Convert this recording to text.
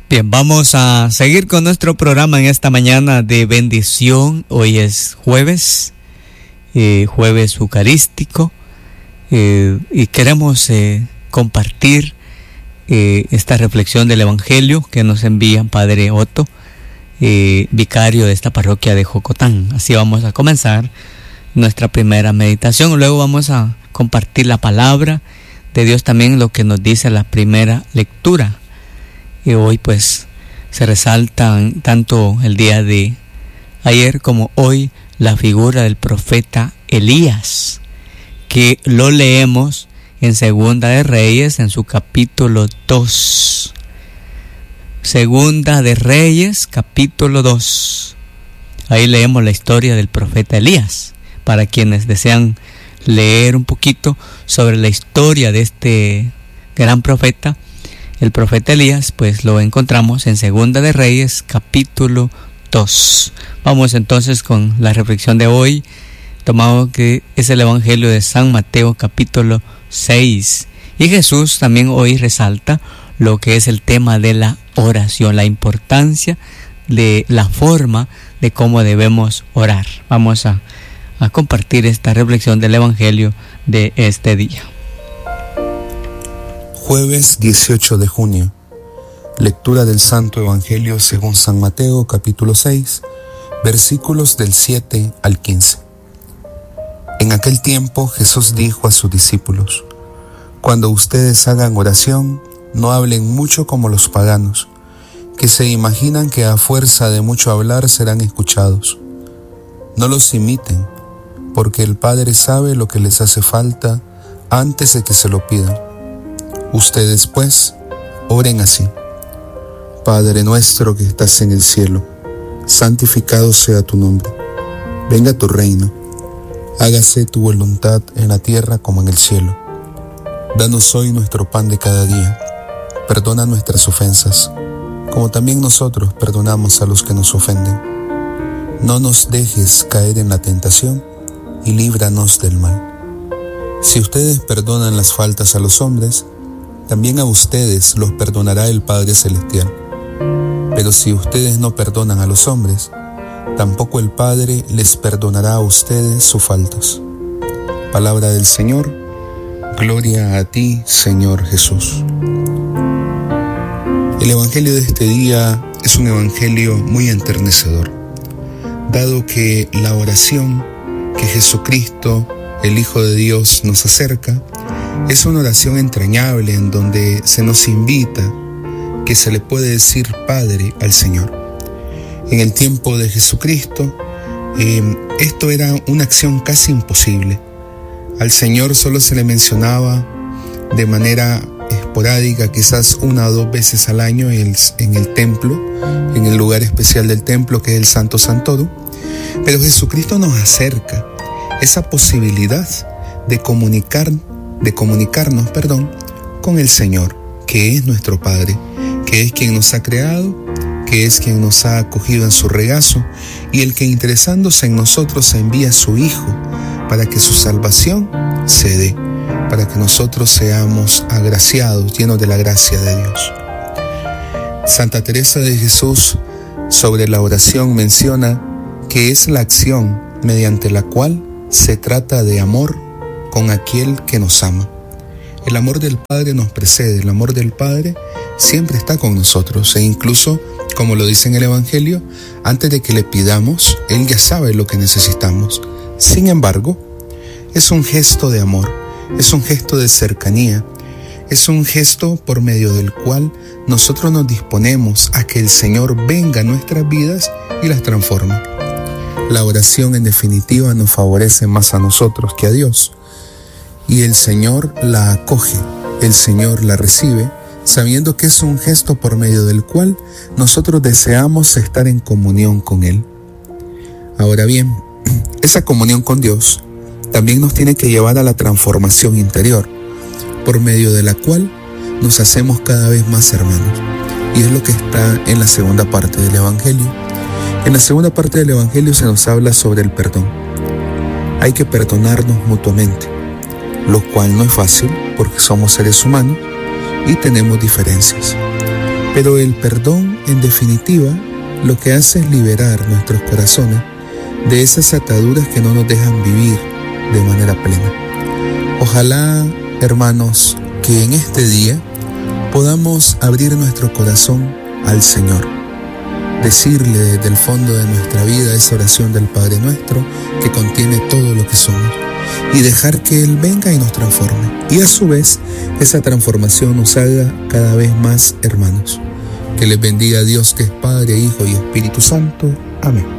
Bien, vamos a seguir con nuestro programa en esta mañana de bendición. Hoy es jueves eucarístico, y queremos compartir esta reflexión del Evangelio que nos envía Padre Otto, vicario de esta parroquia de Jocotán. Así vamos a comenzar nuestra primera meditación. Luego vamos a compartir la palabra de Dios, también lo que nos dice la primera lectura. Y hoy pues se resaltan tanto el día de ayer como hoy la figura del profeta Elías, que lo leemos en Segunda de Reyes, en su capítulo 2. Segunda de Reyes, capítulo 2. Ahí leemos la historia del profeta Elías. Para quienes desean leer un poquito sobre la historia de este gran profeta, el profeta Elías, pues lo encontramos en Segunda de Reyes, capítulo 2. Vamos entonces con la reflexión de hoy, tomado que es el Evangelio de San Mateo, capítulo 6. Y Jesús también hoy resalta lo que es el tema de la oración, la importancia de la forma de cómo debemos orar. Vamos a compartir esta reflexión del Evangelio de este día. Jueves 18 de junio. Lectura del Santo Evangelio según San Mateo, capítulo 6, versículos del 7 al 15. En aquel tiempo Jesús dijo a sus discípulos: Cuando ustedes hagan oración, no hablen mucho como los paganos, que se imaginan que a fuerza de mucho hablar serán escuchados. No los imiten, porque el Padre sabe lo que les hace falta antes de que se lo pidan. Ustedes, pues, oren así: Padre nuestro que estás en el cielo, santificado sea tu nombre. Venga tu reino. Hágase tu voluntad en la tierra como en el cielo. Danos hoy nuestro pan de cada día. Perdona nuestras ofensas, como también nosotros perdonamos a los que nos ofenden. No nos dejes caer en la tentación y líbranos del mal. Si ustedes perdonan las faltas a los hombres, también a ustedes los perdonará el Padre Celestial. Pero si ustedes no perdonan a los hombres, tampoco el Padre les perdonará a ustedes sus faltas. Palabra del Señor. Gloria a ti, Señor Jesús. El Evangelio de este día es un Evangelio muy enternecedor, dado que la oración que Jesucristo, el Hijo de Dios, nos acerca, es una oración entrañable en donde se nos invita que se le puede decir Padre al Señor. En el tiempo de Jesucristo, esto era una acción casi imposible. Al Señor solo se le mencionaba de manera esporádica, quizás 1 o 2 veces al año en el templo, en el lugar especial del templo que es el Santo Santorum. Pero Jesucristo nos acerca esa posibilidad de comunicarnos, con el Señor, que es nuestro Padre, que es quien nos ha creado, que es quien nos ha acogido en su regazo, y el que, interesándose en nosotros, envía a su Hijo para que su salvación se dé, para que nosotros seamos agraciados, llenos de la gracia de Dios. Santa Teresa de Jesús, sobre la oración, menciona que es la acción mediante la cual se trata de amor con aquel que nos ama. El amor del Padre nos precede, el amor del Padre siempre está con nosotros, e incluso, como lo dice en el Evangelio, antes de que le pidamos, Él ya sabe lo que necesitamos. Sin embargo, es un gesto de amor, es un gesto de cercanía, es un gesto por medio del cual nosotros nos disponemos a que el Señor venga a nuestras vidas y las transforme. La oración, en definitiva, nos favorece más a nosotros que a Dios. Y el Señor la acoge, el Señor la recibe, sabiendo que es un gesto por medio del cual nosotros deseamos estar en comunión con Él. Ahora bien, esa comunión con Dios también nos tiene que llevar a la transformación interior, por medio de la cual nos hacemos cada vez más hermanos. Y es lo que está en la segunda parte del Evangelio. En la segunda parte del Evangelio se nos habla sobre el perdón. Hay que perdonarnos mutuamente, lo cual no es fácil porque somos seres humanos y tenemos diferencias. Pero el perdón, en definitiva, lo que hace es liberar nuestros corazones de esas ataduras que no nos dejan vivir de manera plena. Ojalá, hermanos, que en este día podamos abrir nuestro corazón al Señor, decirle desde el fondo de nuestra vida esa oración del Padre Nuestro que contiene todo lo que somos y dejar que Él venga y nos transforme. Y a su vez, esa transformación nos haga cada vez más hermanos. Que les bendiga Dios, que es Padre, Hijo y Espíritu Santo. Amén.